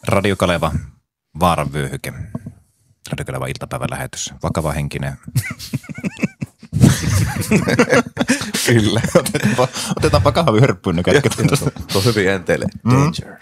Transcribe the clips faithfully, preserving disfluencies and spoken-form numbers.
Radio Kaleva, Vaaran vyöhyke. Radio Kaleva iltapäivälähetys. Vakava henkinen. Kyllä. Otetaanpa, otetaanpa kahvihörppyyn. Tuo on hyvin enteille. Danger.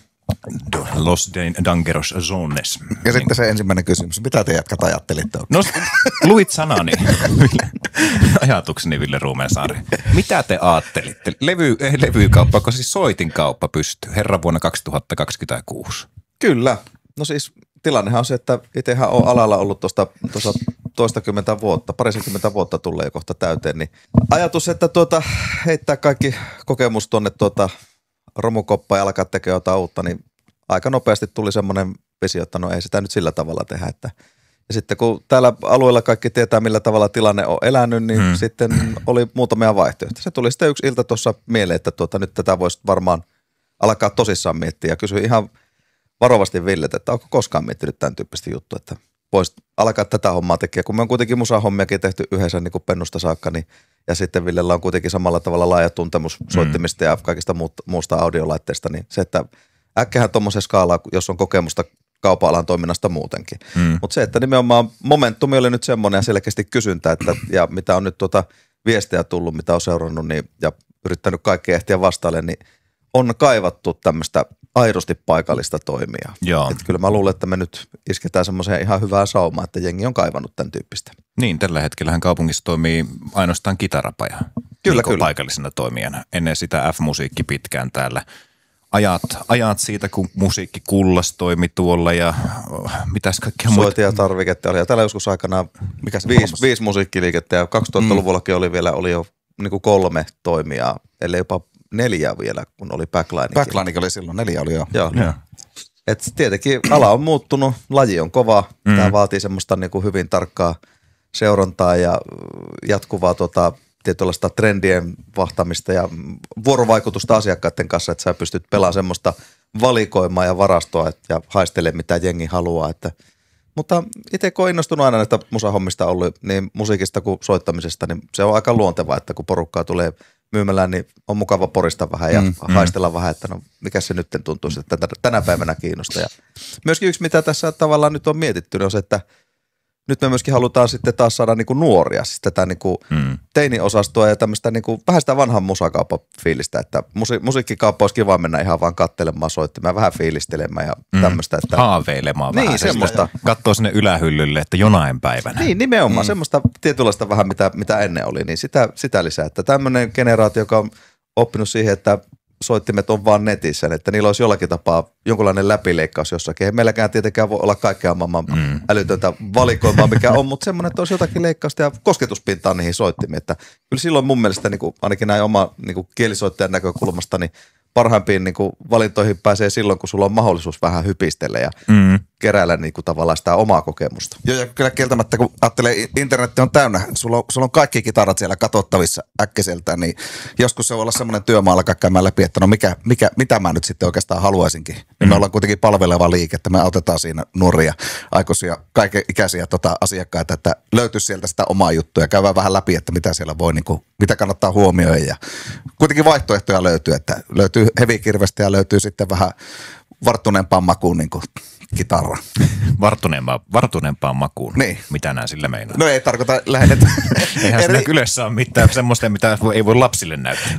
Los Dangeros Zones. Ja sitten se ensimmäinen kysymys. Mitä te jatkat ajattelitte? No, luit sanani. Ajatukseni, Ville Ruumensaari. Mitä te ajattelitte? Levy, eh, levykauppa, kun siis soitinkauppa pystyy herran vuonna kaksituhattakaksikymmentäkuusi. Kyllä. No siis tilannehan on se, että itsehän on alalla ollut tuosta toistakymmentä vuotta, parisenkymmentä vuotta tulee jo kohta täyteen, niin ajatus, että tuota, heittää kaikki kokemus tuonne tuota romukoppaan ja alkaa tekemään jotain uutta, niin aika nopeasti tuli semmoinen visio, että no ei sitä nyt sillä tavalla tehdä. Että. Ja sitten kun täällä alueella kaikki tietää, millä tavalla tilanne on elänyt, niin hmm. sitten oli muutamia vaihtoehtoja. Se tuli sitten yksi ilta tuossa mieleen, että tuota, nyt tätä voisi varmaan alkaa tosissaan miettiä. Ja kysyin ihan varovasti Villet, että onko koskaan miettinyt tämän tyyppistä juttua, että voisi alkaa tätä hommaa tekemään. Kun me on kuitenkin musahommiakin tehty yhdessä niin kuin pennusta saakka, niin ja sitten Villellä on kuitenkin samalla tavalla laaja tuntemus soittimista mm. ja kaikista muusta audiolaitteista, niin se, että äkkähän tuommoisen skaalaa, jos on kokemusta kaupan-alan toiminnasta muutenkin. Mm. Mutta se, että nimenomaan momentumi oli nyt semmoinen ja selkeästi kysyntä, että ja mitä on nyt tuota viestejä tullut, mitä on seurannut niin, ja yrittänyt kaikkea ehtiä vastaille, niin on kaivattu tämmöistä aidosti paikallista toimia. Että kyllä mä luulen, että me nyt isketään semmoiseen ihan hyvää saumaa, että jengi on kaivannut tämän tyyppistä. Niin, tällä hetkellähän kaupungissa toimii ainoastaan kitarapaja. Kyllä, niin kyllä. Paikallisena toimijana. Ennen sitä F-musiikki pitkään täällä. Ajat, ajat siitä, kun musiikki Kullas toimi tuolla ja oh, mitäs kaikkea muuta. Soitijatarviketta oli. Ja täällä joskus aikanaan Mikäs viisi, viisi musiikkiliikettä ja kaksituhattaluvullakin oli vielä oli jo niin kuin kolme toimijaa, ellei jopa neljä vielä, kun oli Backlinekin. Backlinekin oli silloin, neljä oli jo. Joo. Joo. Et tietenkin ala on muuttunut, laji on kova. Mm. Tämä vaatii semmoista niin kuin hyvin tarkkaa seurantaa ja jatkuvaa tota, tietynlaista trendien vahtamista ja vuorovaikutusta asiakkaiden kanssa, että sä pystyt pelaamaan semmoista valikoimaa ja varastoa ja haistelemaan mitä jengi haluaa. Että, mutta itse kun on innostunut aina näistä musahommista ollut, niin musiikista kuin soittamisesta, niin se on aika luontevaa, että kun porukkaa tulee myymälään, niin on mukava porista vähän ja mm, haistella mm. vähän, että no mikä se nyt tuntuu, että tänä päivänä kiinnostaa. Ja myöskin yksi, mitä tässä tavallaan nyt on mietitty, niin on se, että nyt me myöskin halutaan sitten taas saada niinku nuoria, siis tätä niinku mm. teiniosastoa ja tämmöistä niinku, vähän sitä vanhan musakauppafiilistä, että musi- musiikkikauppa olisi kiva mennä ihan vaan katselemaan, soittamaan, vähän fiilistelemään ja mm. tämmöistä. Että haaveilemaan niin, vähän. Semmoista. Katsoo sinne ylähyllylle, että jonain päivänä. Niin, nimenomaan. Mm. Semmoista tietynlaista vähän, mitä, mitä ennen oli, niin sitä, sitä lisää. Että tämmöinen generaatio, joka on oppinut siihen, että soittimet on vaan netissä, että niillä olisi jollakin tapaa jonkunlainen läpileikkaus jossakin. Ei meilläkään tietenkään voi olla kaikkea maailman mm. älytöntä valikoimaa, mikä on, mutta semmoinen, että olisi jotakin leikkausta ja kosketuspintaa niihin soittimiin. Että kyllä silloin mun mielestä niin kuin, ainakin näin oma niin kuin kielisoittajan näkökulmasta, niin parhaimpiin niin kuin valintoihin pääsee silloin, kun sulla on mahdollisuus vähän hypistellä ja mm. keräillä niin kuin tavallaan sitä omaa kokemusta. Joo, ja kyllä kieltämättä, kun ajattelee, internetti on täynnä, sulla on, sulla on kaikki kitarat siellä katsottavissa äkkiseltään, niin joskus se voi olla semmoinen työmaalla käymään läpi, että no mikä, mikä, mitä mä nyt sitten oikeastaan haluaisinkin. Mm. Me ollaan kuitenkin palveleva liike, että me autetaan siinä nuoria, aikuisia, kaiken ikäisiä tota, asiakkaita, että löytyisi sieltä sitä omaa juttua ja käydään vähän läpi, että mitä siellä voi, niin kuin, mitä kannattaa huomioida. Ja kuitenkin vaihtoehtoja löytyy, että löytyy hevikirvestä ja löytyy sitten vähän varttuneempaan makuun niin kuin kitara. Varttuneempaan, varttuneempaan makuun? Niin. Mitä nää sillä meinaa? No ei tarkoita lähinnä. Eihän siinä kylässä ole mitään semmoista, mitä ei voi lapsille näyttää.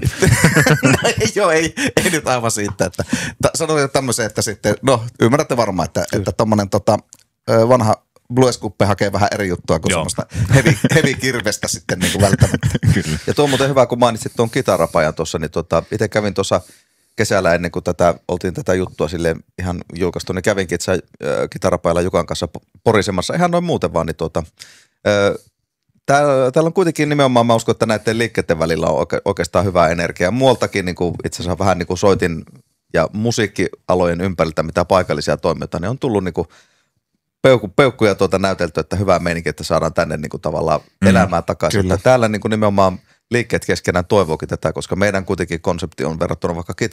No ei, joo, ei, ei nyt aivan siitä. Että, sanoin tämmöisen, että sitten, no ymmärrätte varmaan, että, että tommonen tota, vanha blueskuppe hakee vähän eri juttua kuin Joo. semmoista heavy, heavy kirvestä sitten niin kuin välttämättä. Kyllä. Ja tuo on muuten hyvä, kun mainitsit tuon kitarapajan tuossa, niin tota, itse kävin tuossa kesällä ennen kuin tätä, oltiin tätä juttua silleen ihan julkaistu, niin kävinkin itse äh, kitarapajalla Jukan kanssa porisemassa ihan noin muuten vaan, niin tuota, äh, täällä, täällä on kuitenkin nimenomaan, mä uskon, että näiden liikkeiden välillä on oike, oikeastaan hyvää energiaa. Muualtakin niin kuin, itse asiassa vähän niin kuin soitin ja musiikkialojen ympäriltä, mitä paikallisia toimijoita, niin on tullut niin kuin Peukku, peukkuja tuota näytelty, että hyvä meininki, että saadaan tänne niin kuin tavallaan mm, elämään takaisin. Täällä niin kuin nimenomaan liikkeet keskenään toivookin tätä, koska meidän kuitenkin konsepti on verrattuna vaikka